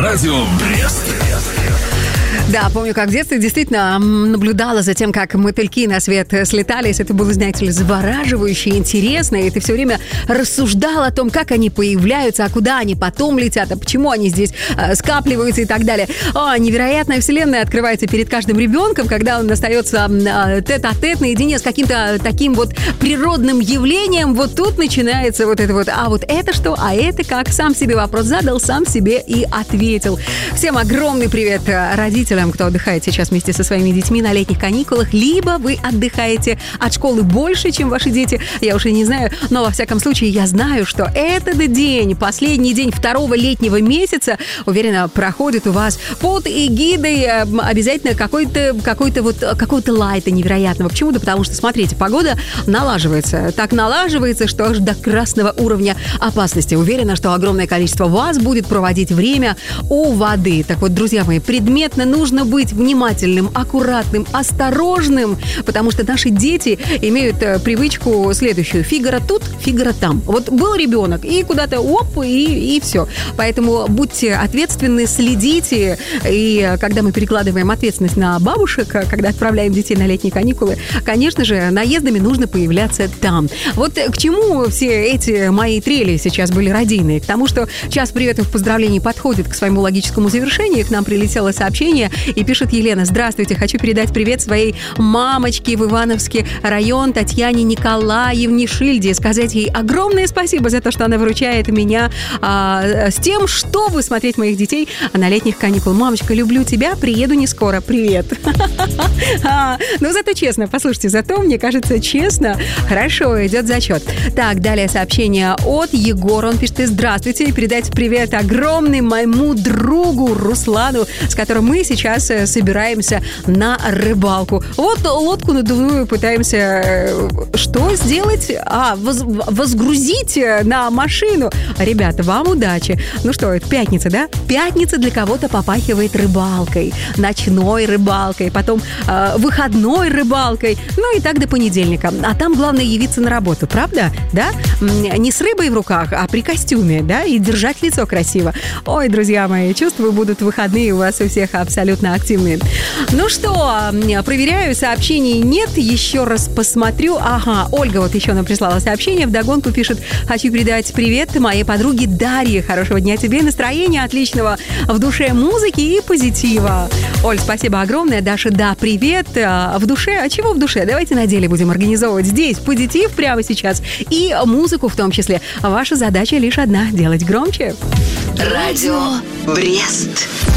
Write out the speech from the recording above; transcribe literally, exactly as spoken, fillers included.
Радио Брест. Да, помню, как в детстве действительно наблюдала за тем, как мотыльки на свет слетались. Это было, знаете ли, завораживающе, интересно. И ты все время рассуждал о том, как они появляются, а куда они потом летят, а почему они здесь э, скапливаются и так далее. О, невероятная вселенная открывается перед каждым ребенком, когда он остается э, тет-а-тет наедине с каким-то таким вот природным явлением. Вот тут начинается вот это вот, а вот это что, а это как? Сам себе вопрос задал, сам себе и ответил. Всем огромный привет родителям, кто отдыхает сейчас вместе со своими детьми на летних каникулах, либо вы отдыхаете от школы больше, чем ваши дети, я уже не знаю, но во всяком случае я знаю, что этот день, последний день второго летнего месяца, уверена, проходит у вас под эгидой обязательно какой-то, какой-то вот, какого-то лайта невероятного. Почему-то, потому что, смотрите, погода налаживается, так налаживается, что аж до красного уровня опасности. Уверена, что огромное количество вас будет проводить время у воды. Так вот, друзья мои, предметно нужно Нужно быть внимательным, аккуратным, осторожным, потому что наши дети имеют привычку следующую. Фигаро тут, фигаро там. Вот был ребенок, и куда-то оп, и, и все. Поэтому будьте ответственны, следите. И когда мы перекладываем ответственность на бабушек, когда отправляем детей на летние каникулы, конечно же, наездами нужно появляться там. Вот к чему все эти мои трели сейчас были радийные? К тому, что час приветов, поздравлений подходит к своему логическому завершению. К нам прилетело сообщение, и пишет Елена: здравствуйте, хочу передать привет своей мамочке в Ивановский район Татьяне Николаевне Шильде, сказать ей огромное спасибо за то, что она выручает меня а, с тем, чтобы смотреть моих детей на летних каникулах. Мамочка, люблю тебя, приеду не скоро, привет. Ну, зато честно, послушайте, зато, мне кажется, честно, хорошо, идет зачет. Так, далее сообщение от Егора, он пишет: здравствуйте, передать привет огромный моему другу Руслану, с которым мы сейчас собираемся на рыбалку. Вот лодку надувную пытаемся что сделать? А, воз, возгрузить на машину. Ребята, вам удачи. Ну что, это пятница, да? Пятница для кого-то попахивает рыбалкой, ночной рыбалкой, потом э, выходной рыбалкой, ну и так до понедельника. А там главное явиться на работу, правда? Да? Не с рыбой в руках, а при костюме, да? И держать лицо красиво. Ой, друзья мои, чувствую, будут выходные у вас у всех абсолютно активные. Ну что, проверяю, сообщений нет, еще раз посмотрю. Ага, Ольга вот еще нам прислала сообщение, вдогонку пишет: хочу передать привет моей подруге Дарье. Хорошего дня тебе, настроения отличного, в душе музыки и позитива. Оль, спасибо огромное. Даша, да, привет. В душе, а чего в душе? Давайте на деле будем организовывать здесь позитив прямо сейчас и музыку в том числе. Ваша задача лишь одна — делать громче. Радио Брест.